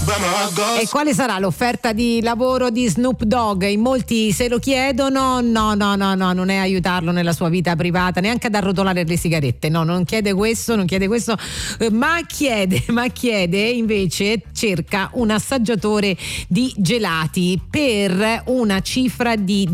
E quale sarà l'offerta di lavoro di Snoop Dogg? In molti se lo chiedono. No, non è aiutarlo nella sua vita privata, neanche ad arrotolare le sigarette. No, non chiede questo, ma chiede invece, cerca un assaggiatore di gelati per una cifra di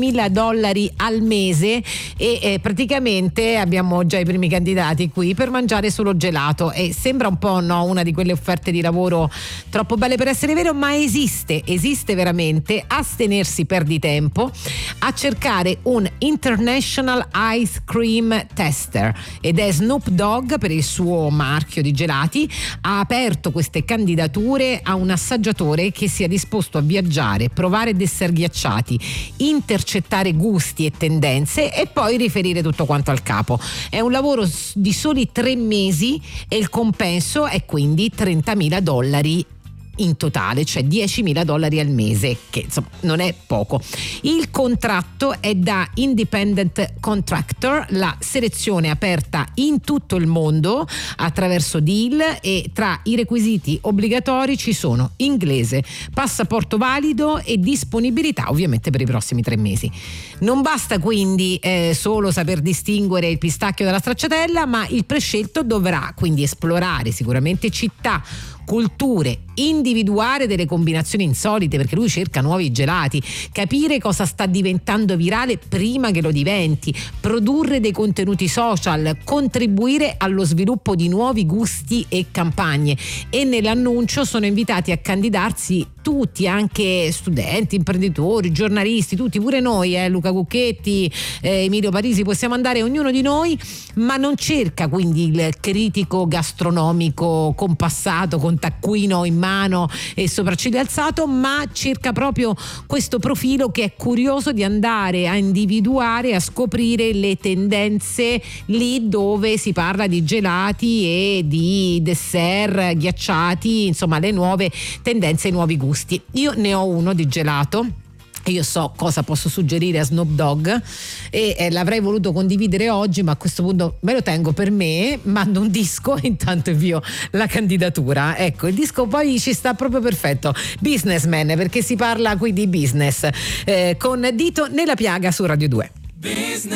$10.000 al mese e praticamente abbiamo già i primi candidati qui per mangiare solo gelato, e sembra un po' una di quelle offerte di lavoro troppo belle per essere vero, ma esiste veramente. Astenersi perdi tempo, a cercare un International Ice Cream Tester, ed è Snoop Dogg, per il suo marchio di gelati, ha aperto queste candidature a un assaggiatore che sia disposto a viaggiare, provare dessert ghiacciati, intercettare gusti e tendenze e poi riferire tutto quanto al capo. È un lavoro di soli 3 mesi e il compenso è quindi $30.000 in totale, cioè $10.000 al mese, che insomma non è poco. Il contratto è da independent contractor, la selezione è aperta in tutto il mondo attraverso deal, e tra i requisiti obbligatori ci sono inglese, passaporto valido e disponibilità ovviamente per i prossimi 3 mesi. Non basta quindi solo saper distinguere il pistacchio dalla stracciatella, ma il prescelto dovrà quindi esplorare sicuramente città, culture, individuare delle combinazioni insolite, perché lui cerca nuovi gelati, capire cosa sta diventando virale prima che lo diventi, produrre dei contenuti social, contribuire allo sviluppo di nuovi gusti e campagne. E nell'annuncio sono invitati a candidarsi tutti, anche studenti, imprenditori, giornalisti, tutti, pure noi, Luca Cucchetti, Emilio Parisi, possiamo andare ognuno di noi, ma non cerca quindi il critico gastronomico compassato con taccuino in mano e sopracciglio alzato, ma cerca proprio questo profilo che è curioso di andare a individuare, a scoprire le tendenze lì dove si parla di gelati e di dessert ghiacciati, insomma le nuove tendenze, i nuovi gusti. Io ne ho uno di gelato. Io so cosa posso suggerire a Snoop Dogg e l'avrei voluto condividere oggi, ma a questo punto me lo tengo per me, mando un disco e intanto invio la candidatura. Ecco, il disco poi ci sta proprio perfetto, Businessman, perché si parla qui di business, con Dito nella piaga su Radio 2. Business.